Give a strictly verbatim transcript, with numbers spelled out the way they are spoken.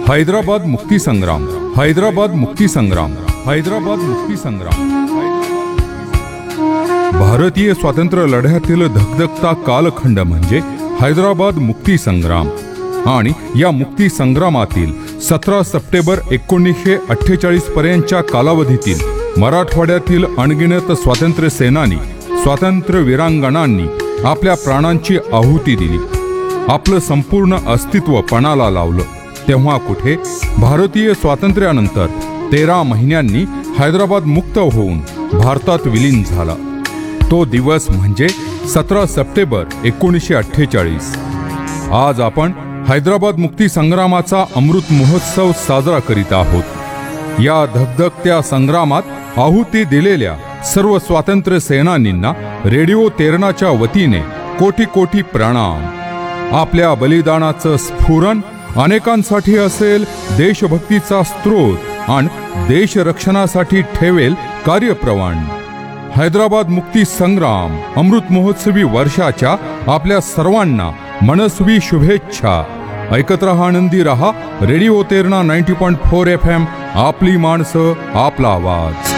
हैदराबाद मुक्ती संग्राम, हैदराबाद मुक्ती संग्राम, हैदराबाद मुक्ती संग्राम। भारतीय स्वातंत्र्य लढ्यातील धगधगता कालखंड म्हणजे हैदराबाद मुक्ती संग्राम आणि या मुक्ती संग्रामातील सतरा सप्टेंबर एकोणीसशे अठ्ठेचाळीस पर्यंतच्या कालावधीतील मराठवाड्यातील अनगिनत स्वातंत्र्य सेनानी, स्वातंत्र्य वीरांगणांनी आपल्या प्राणांची आहुती दिली, आपलं संपूर्ण अस्तित्व पणाला लावलं। तेव्हा कुठे भारतीय स्वातंत्र्यानंतर तेरा महिन्यांनी हैदराबाद मुक्त होऊन भारतात विलीन झाला। तो दिवस म्हणजे सतरा सप्टेंबर एकोणीसशे अठ्ठेचाळीस। आज आपण हैदराबाद मुक्ती संग्रामाचा अमृत महोत्सव साजरा करीत आहोत। या धगधगत्या संग्रामात आहुती दिलेल्या सर्व स्वातंत्र्य सेनानींना रेडिओ तेरणाच्या वतीने कोटी कोटी प्रणाम। आपल्या बलिदानाचं स्फुरण अनेकांसाठी असेल देशभक्तीचा स्रोत आणि देश रक्षणासाठी ठेवेल कार्यप्रवण। हैदराबाद मुक्ती संग्राम अमृत महोत्सवी वर्षाच्या आपल्या सर्वांना मनस्वी शुभेच्छा। ऐकत रहा, आनंदी रहा। रेडिओ तेरणा नव्वद पॉइंट चार एफ एम, आपली माणसं आपला आवाज।